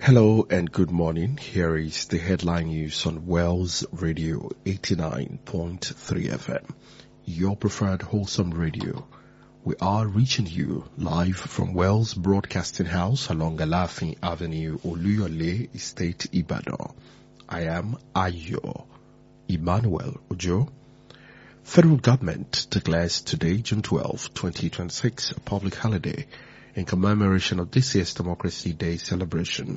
Hello and good morning. Here is the headline news on Wells Radio 89.3 FM, your preferred wholesome radio. We are reaching you live from Wells Broadcasting House along Alafin Avenue, Oluyole Estate, Ibadan. I am Ayo Emmanuel Ojo. Federal government declares today, June 12, 2026, a public holiday in commemoration of this year's Democracy Day celebration.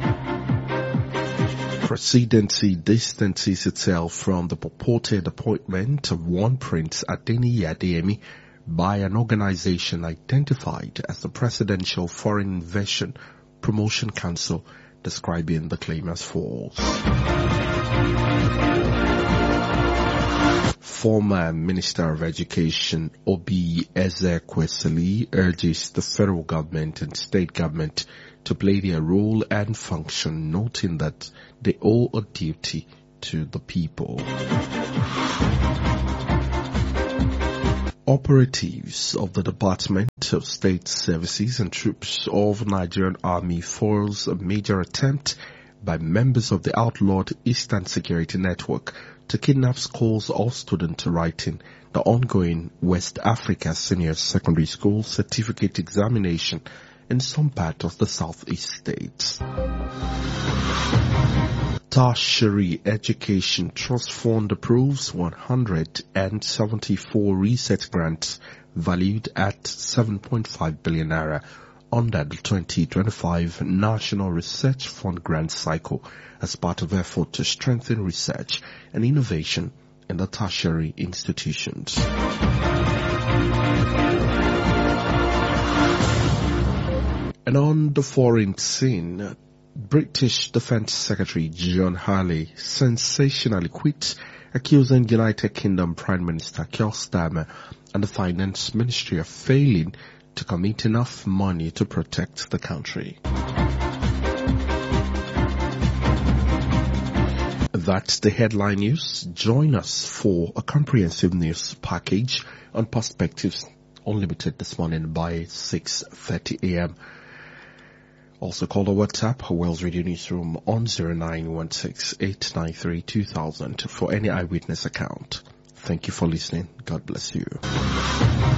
Presidency distances itself from the purported appointment of one Prince Adeniyi Adeyemi by an organization identified as the Presidential Foreign Invasion Promotion Council, describing the claim as false. Former Minister of Education Obi Ezekwesili urges the federal government and state government to play their role and function, noting that they owe a duty to the people. Operatives of the Department of State Services and troops of Nigerian Army foils a major attempt by members of the outlawed Eastern Security Network to kidnap scores of students writing the ongoing West Africa Senior Secondary School Certificate Examination in some part of the Southeast states. Tertiary Education Trust Fund approves 174 research grants valued at 7.5 billion naira under the 2025 National Research Fund grant cycle as part of effort to strengthen research and innovation in the tertiary institutions. And on the foreign scene, British Defence Secretary John Harley sensationally quit, accusing United Kingdom Prime Minister Keir Starmer and the Finance Ministry of failing to commit enough money to protect the country. That's the headline news. Join us for a comprehensive news package on Perspectives Unlimited this morning by 6:30 a.m. Also call the WhatsApp Wells Radio Newsroom on 0916-893-2000 for any eyewitness account. Thank you for listening. God bless you.